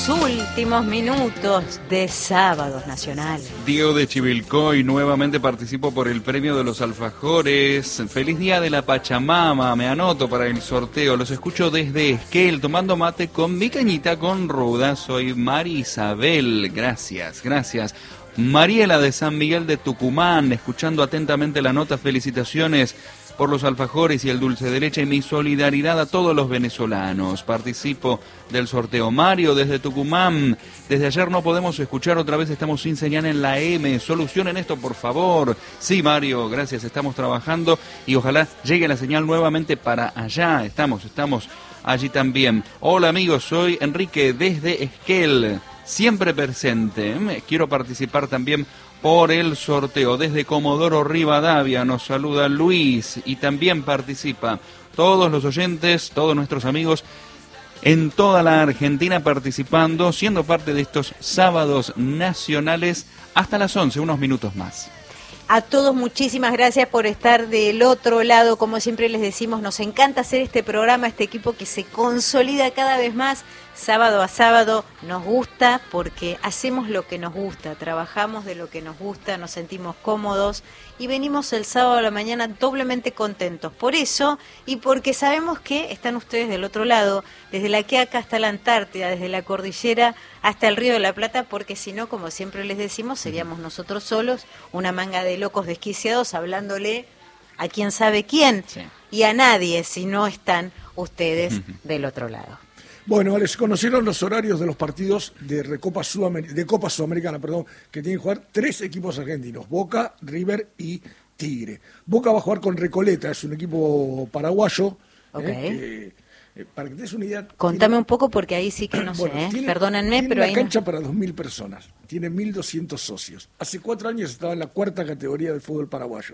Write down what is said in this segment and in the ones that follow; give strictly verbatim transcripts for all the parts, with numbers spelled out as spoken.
Últimos minutos de Sábados Nacionales. Diego de Chivilcoy, nuevamente participo por el premio de los alfajores. Feliz día de la Pachamama, me anoto para el sorteo. Los escucho desde Esquel, tomando mate con mi cañita con ruda. Soy Mari Isabel, gracias, gracias. Mariela de San Miguel de Tucumán, escuchando atentamente la nota, felicitaciones por los alfajores y el dulce de leche y mi solidaridad a todos los venezolanos. Participo del sorteo. Mario desde Tucumán, desde ayer no podemos escuchar, otra vez estamos sin señal en la M, solucionen esto por favor. Sí, Mario, gracias, estamos trabajando y ojalá llegue la señal nuevamente para allá, estamos, estamos allí también. Hola amigos, soy Enrique desde Esquel, siempre presente, quiero participar también por el sorteo. Desde Comodoro Rivadavia nos saluda Luis y también participa todos los oyentes, todos nuestros amigos en toda la Argentina participando, siendo parte de estos sábados nacionales hasta las once, unos minutos más. A todos muchísimas gracias por estar del otro lado. Como siempre les decimos, nos encanta hacer este programa, este equipo que se consolida cada vez más sábado a sábado. Nos gusta porque hacemos lo que nos gusta, trabajamos de lo que nos gusta, nos sentimos cómodos y venimos el sábado a la mañana doblemente contentos. Por eso y porque sabemos que están ustedes del otro lado, desde la Quiaca hasta la Antártida, desde la cordillera hasta el Río de la Plata, porque si no, como siempre les decimos, seríamos nosotros solos, una manga de locos desquiciados hablándole a quién sabe quién, sí, y a nadie si no están ustedes uh-huh. del otro lado. Bueno, les conocieron los horarios de los partidos de Recopa Sudamer- de Copa Sudamericana, perdón, que tienen que jugar tres equipos argentinos, Boca, River y Tigre. Boca va a jugar con Recoleta, es un equipo paraguayo. Okay. Eh, que, eh, para que te des una idea. Contame tiene, un poco porque ahí sí que no bueno, sé, ¿eh? tiene, Perdónenme, tiene pero una ahí cancha no... para dos mil personas, tiene mil doscientos socios. Hace cuatro años estaba en la cuarta categoría del fútbol paraguayo.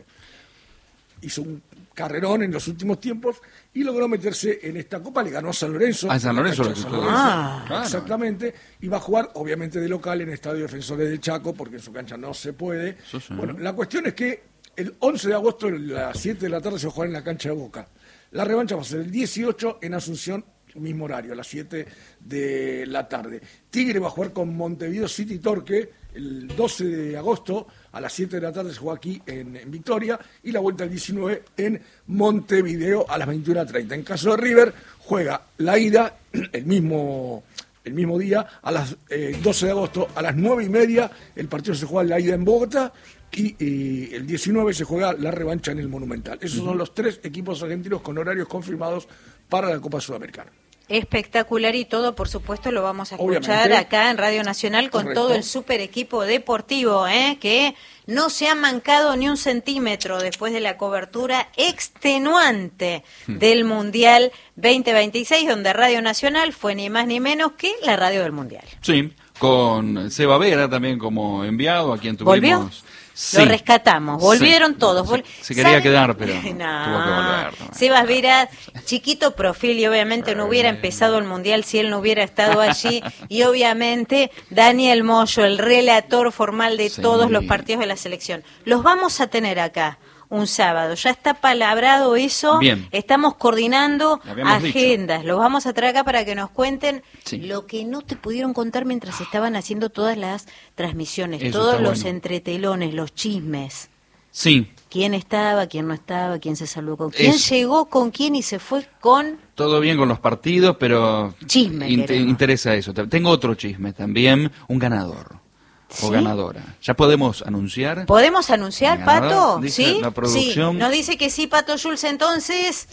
Hizo un carrerón en los últimos tiempos y logró meterse en esta Copa, le ganó a San Lorenzo. A San Lorenzo lo San Lorenzo. Ah, claro. Exactamente, y va a jugar obviamente de local en Estadio Defensores del Chaco, porque en su cancha no se puede. Sí, sí. Bueno, la cuestión es que el once de agosto a las siete de la tarde se va a jugar en la cancha de Boca. La revancha va a ser el dieciocho en Asunción, mismo horario, a las siete de la tarde. Tigre va a jugar con Montevideo City Torque el doce de agosto a las siete de la tarde, se juega aquí en, en Victoria, y la vuelta el diecinueve en Montevideo a las veintiuna treinta. En caso de River, juega la ida el mismo, el mismo día, a las eh, doce de agosto a las nueve y media, el partido se juega la ida en Bogotá, y, y el diecinueve se juega la revancha en el Monumental. Esos uh-huh. son los tres equipos argentinos con horarios confirmados para la Copa Sudamericana. Espectacular, y todo, por supuesto, lo vamos a escuchar Obviamente. acá en Radio Nacional con Correcto. todo el super equipo deportivo, ¿eh? Que no se ha mancado ni un centímetro después de la cobertura extenuante hmm. del Mundial veinte veintiséis, donde Radio Nacional fue ni más ni menos que la radio del Mundial. Sí, con Seba Vera también como enviado, a quien tuvimos... ¿Volvió? Sí. Lo rescatamos, volvieron sí. todos. Se, se quería ¿Saben? quedar, pero no. tuvo que volver. No. Sebas Vera, chiquito perfil, y obviamente no hubiera empezado el Mundial si él no hubiera estado allí. Y obviamente Daniel Moyo, el relator formal de sí. todos los partidos de la selección. Los vamos a tener acá un sábado, ya está palabrado eso. Bien. Estamos coordinando agendas, dicho. Los vamos a traer acá para que nos cuenten sí. lo que no te pudieron contar mientras estaban haciendo todas las transmisiones, eso todos los bueno. entretelones, los chismes. Sí. ¿Quién estaba, quién no estaba, quién se saludó con quién, eso. Llegó con quién y se fue con... Todo bien con los partidos, pero chisme in- interesa eso. Tengo otro chisme también, un ganador. O ¿sí? ganadora. ¿Ya podemos anunciar? ¿Podemos anunciar, Pato? ¿Sí? La producción. Sí. Nos dice que sí, Pato Schulz, entonces,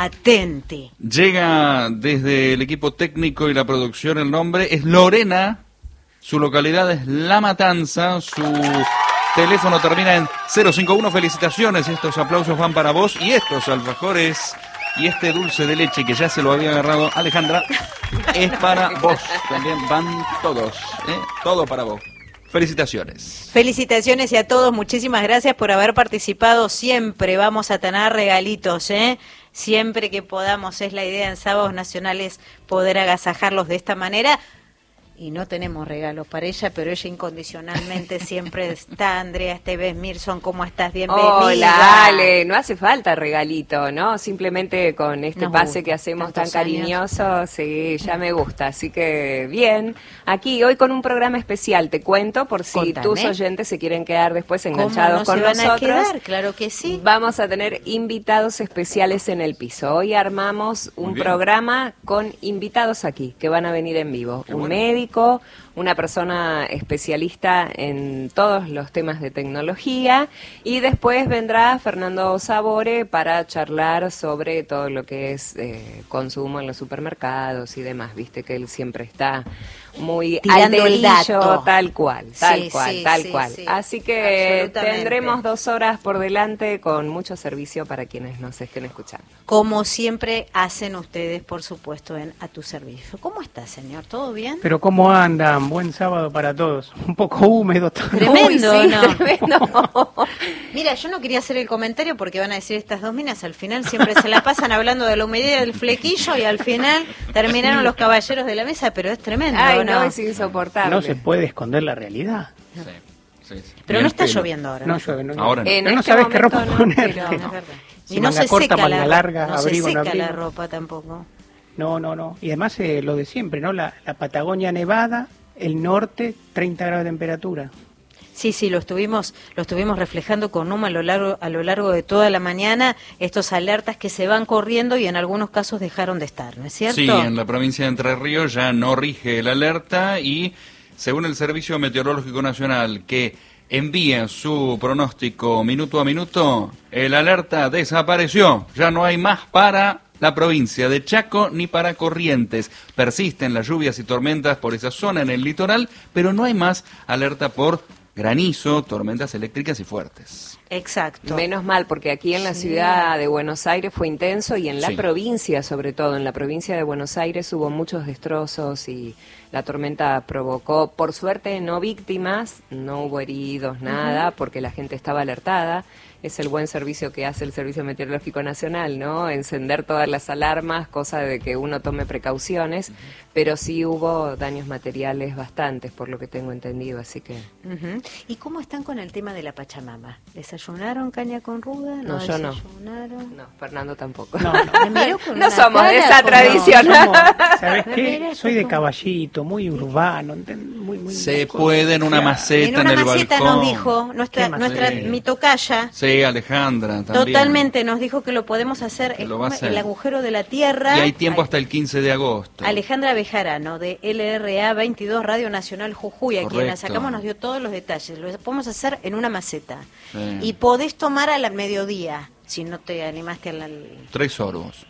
atente. Llega desde el equipo técnico y la producción, el nombre es Lorena, su localidad es La Matanza, su teléfono termina en cero cinco uno, felicitaciones, estos aplausos van para vos, y estos alfajores y este dulce de leche que ya se lo había agarrado Alejandra, es para vos, también van todos, ¿eh? Todo para vos. Felicitaciones. Felicitaciones y a todos, muchísimas gracias por haber participado. Siempre vamos a tener regalitos, ¿eh? Siempre que podamos, es la idea en Sábados Nacionales poder agasajarlos de esta manera. y no tenemos regalos para ella, pero ella incondicionalmente siempre está. Andrea Esteves Mirson, ¿cómo estás? Bienvenida. Hola, Ale, no hace falta regalito, ¿no? Simplemente con este Nos pase gusta, que hacemos tan tantos años. cariñoso, sí, ya me gusta. Así que, bien, aquí hoy con un programa especial, te cuento, por si Contame. tus oyentes se quieren quedar después ¿Cómo enganchados no con se van nosotros. a quedar? Claro que sí. Vamos a tener invitados especiales en el piso. Hoy armamos un Muy bien. programa con invitados aquí, que van a venir en vivo. Qué un bueno. médico, una persona especialista en todos los temas de tecnología, y después vendrá Fernando Sabore para charlar sobre todo lo que es eh, consumo en los supermercados y demás. Viste que él siempre está muy Tirando al el dedillo, dato. tal cual, tal Sí, cual, sí, tal sí, cual. sí. Así que Absolutamente. tendremos dos horas por delante con mucho servicio para quienes nos estén escuchando. Como siempre hacen ustedes, por supuesto, en A Tu Servicio. ¿Cómo está, señor? ¿Todo bien? Pero ¿cómo andan? Buen sábado para todos. Un poco húmedo todo. Tremendo, Uy, sí, ¿no? tremendo. Mira, yo no quería hacer el comentario porque van a decir estas dos minas, al final siempre se la pasan hablando de la humedad del flequillo y al final terminaron los caballeros de la mesa, pero es tremendo, Ay, ¿no? no, es insoportable. No se puede esconder la realidad. Sí, sí, sí. Pero Ni no el está pelo. lloviendo ahora. No llueve, no llueve. Ahora no. En Pero no este sabes qué ropa momento no, ponerte. pero- No, es verdad. Si Y no manga se corta, seca manga la, larga, no abrigo, se no seca la abrigo. ropa tampoco. No, no, no. Y además eh, lo de siempre, ¿no? La, la Patagonia nevada, el norte, treinta grados de temperatura. Sí, sí, lo estuvimos, lo estuvimos reflejando con Numa a lo largo, a lo largo de toda la mañana, estos alertas que se van corriendo y en algunos casos dejaron de estar, ¿no es cierto? Sí, en la provincia de Entre Ríos ya no rige el alerta y según el Servicio Meteorológico Nacional que envía su pronóstico minuto a minuto, el alerta desapareció. Ya no hay más para la provincia de Chaco ni para Corrientes. Persisten las lluvias y tormentas por esa zona en el litoral, pero no hay más alerta por granizo, tormentas eléctricas y fuertes. Exacto. Menos mal, porque aquí en la Sí. ciudad de Buenos Aires fue intenso y en la Sí. provincia, sobre todo, en la provincia de Buenos Aires hubo muchos destrozos y la tormenta provocó, por suerte, no víctimas, no hubo heridos, nada, porque la gente estaba alertada. Es el buen servicio que hace el Servicio Meteorológico Nacional, ¿no? Encender todas las alarmas, cosa de que uno tome precauciones, pero sí hubo daños materiales bastantes, por lo que tengo entendido, así que... Ujú. ¿Y cómo están con el tema de la Pachamama? ¿Desayunaron caña con ruda? No, yo no. desayunaron? No, Fernando tampoco. No, no. Me miró con No una somos de cara esa como- tradición. Somos, ¿sabes Me qué? mirás Soy de como- caballito, muy urbano, ¿entend? muy, muy... Se puede en una maceta En en, una el maceta balcón. nos dijo nuestra, ¿Qué nuestra maceta? mi tocaya, Sí, Alejandra también. totalmente nos dijo que lo podemos hacer Que es lo va a como hacer. el agujero de la tierra. Y hay tiempo Ay, hasta el quince de agosto. Alejandra Bejarano, de L R A veintidós Radio Nacional Jujuy, a quien la Correcto. sacamos, nos dio todos los detalles. Lo podemos hacer en una maceta. Sí. Y podés tomar a la mediodía, si no te animaste a la... Tres sorbos.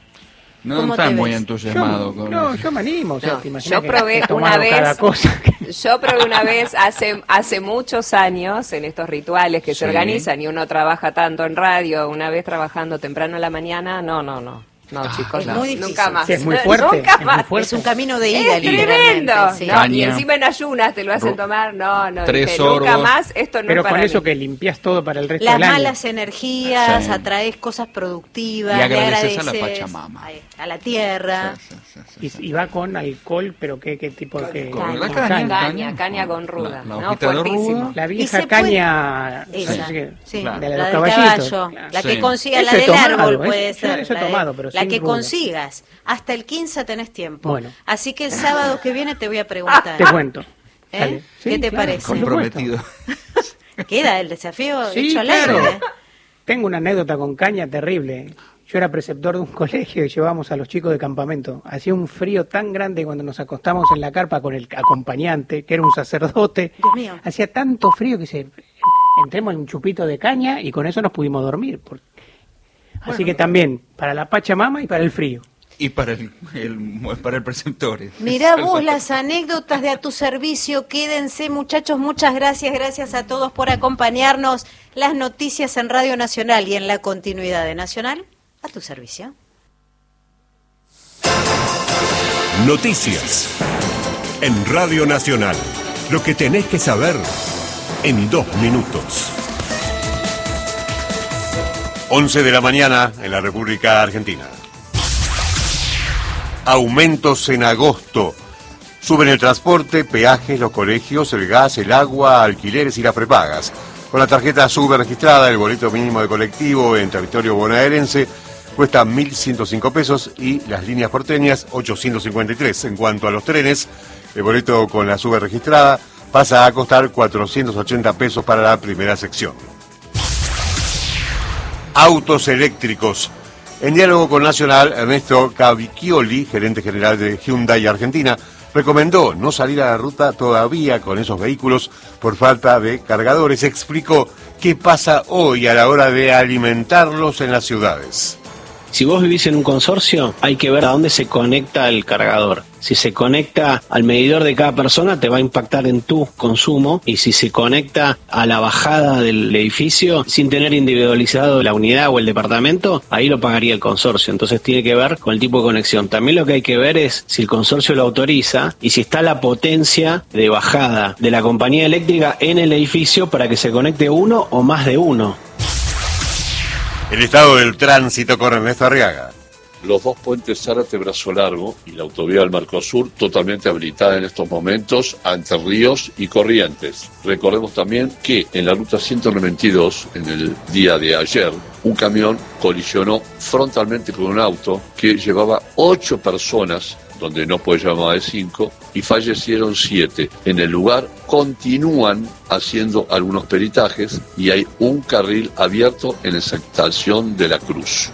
No ¿Cómo estás te muy ves? entusiasmado Yo, con no, eso. yo me animo. O sea, No, te imaginas yo que probé he tomado una cada vez- cosa que- Yo probé una vez, hace hace muchos años, en estos rituales que Sí. se organizan y uno trabaja tanto en radio, una vez trabajando temprano en la mañana, no, no, no. No, chicos, es no, muy difícil. nunca más. Sí, es muy fuerte, Nunca es muy más. fuerte. Es un camino de ida, Es tremendo. literalmente, sí. No, Caña. y encima en ayunas te lo hacen Ro- tomar, no, no. Tres dije, nunca sorbos. más, esto no Pero es para con eso mí. que limpias todo para el resto Las del año. malas energías, Sí. atraes cosas productivas, Y le agradeces a la agradeces Pachamama. A, a la tierra. Sí, sí, sí, sí. Y, y va con alcohol, pero ¿qué, qué tipo de...? qué- Con Caña. la con caña, Caña, caña con ruda, La, la ¿no? hojita de Fuertísimo. ruda. La Y vieja se puede- caña... Esa, sí, sí, Claro. de la, los del caballitos. caballo, Claro. la que Sí. consigas, Eso la he del tomado, árbol eso- puede eso- ser, eso he la, de- tomado, pero la sin que ruda. consigas, hasta el quince tenés tiempo. Bueno. Así que el sábado que viene te voy a preguntar. Te cuento. ¿Eh? Dale. ¿Qué te parece? por supuesto. Comprometido. Queda el desafío Sí, hecho al claro. aire. Tengo una anécdota con caña terrible. Yo era preceptor de un colegio y llevábamos a los chicos de campamento. Hacía un frío tan grande cuando nos acostamos en la carpa con el acompañante, que era un sacerdote. Dios mío. Hacía tanto frío que se entremos en un chupito de caña y con eso nos pudimos dormir. Por- Así que también, para la Pachamama y para el frío. Y para el, el- para el preceptor. Mirá vos las anécdotas de A Tu Servicio, quédense muchachos, muchas gracias, gracias a todos por acompañarnos. Las noticias en Radio Nacional y en la continuidad de Nacional, A Tu Servicio. Noticias en Radio Nacional. Lo que tenés que saber en dos minutos. once de la mañana en la República Argentina. Aumentos en agosto. Suben el transporte, peajes, los colegios, el gas, el agua, alquileres y las prepagas. Con la tarjeta SUBE registrada, el boleto mínimo de colectivo en territorio bonaerense cuesta mil ciento cinco pesos y las líneas porteñas ochocientos cincuenta y tres. En cuanto a los trenes, el boleto con la SUBE registrada pasa a costar cuatrocientos ochenta pesos para la primera sección. Autos eléctricos. En diálogo con Nacional, Ernesto Cavicchioli, gerente general de Hyundai Argentina, recomendó no salir a la ruta todavía con esos vehículos por falta de cargadores. Explicó qué pasa hoy a la hora de alimentarlos en las ciudades. Si vos vivís en un consorcio, hay que ver a dónde se conecta el cargador. Si se conecta al medidor de cada persona, te va a impactar en tu consumo. Y si se conecta a la bajada del edificio, sin tener individualizado la unidad o el departamento, ahí lo pagaría el consorcio. Entonces tiene que ver con el tipo de conexión. También lo que hay que ver es si el consorcio lo autoriza y si está la potencia de bajada de la compañía eléctrica en el edificio para que se conecte uno o más de uno. El estado del tránsito con Ernesto Arriaga. Los dos puentes Zárate-Brazo Largo y la autovía del Mercosur totalmente habilitada en estos momentos a Entre Ríos y Corrientes. Recordemos también que en la ruta ciento noventa y dos, en el día de ayer, un camión colisionó frontalmente con un auto que llevaba ocho personas, donde no puede llevar más de cinco, y fallecieron siete. En el lugar continúan haciendo algunos peritajes y hay un carril abierto en esa estación de la Cruz.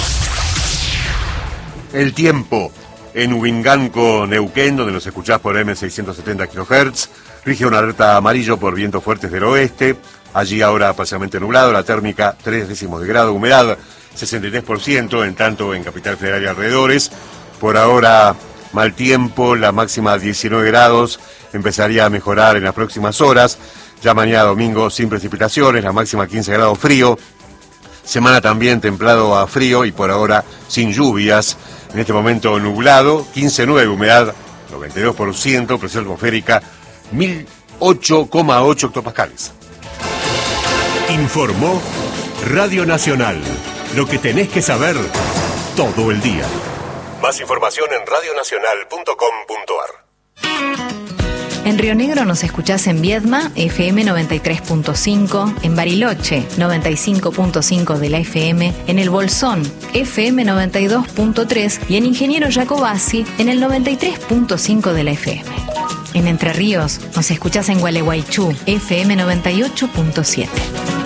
El tiempo. En Huinganco, Neuquén, donde nos escuchás por eme seiscientos setenta kilohertz, rige una alerta amarillo por vientos fuertes del oeste. Allí ahora parcialmente nublado, la térmica tres décimos de grado, humedad sesenta y tres por ciento, en tanto en Capital Federal y alrededores. Por ahora, mal tiempo, la máxima diecinueve grados, empezaría a mejorar en las próximas horas. Ya mañana domingo sin precipitaciones, la máxima quince grados, frío. Semana también templado a frío y por ahora sin lluvias. En este momento nublado, quince nueve, humedad noventa y dos por ciento, presión atmosférica mil ocho coma ocho hectopascales. Informó Radio Nacional. Lo que tenés que saber todo el día. Más información en radio nacional punto com punto a r. En Río Negro nos escuchás en Viedma, F M noventa y tres punto cinco, en Bariloche, noventa y cinco punto cinco de la F M, en El Bolsón, F M noventa y dos punto tres y en Ingeniero Jacobasi, en el noventa y tres punto cinco de la F M. En Entre Ríos nos escuchás en Gualeguaychú, F M noventa y ocho punto siete.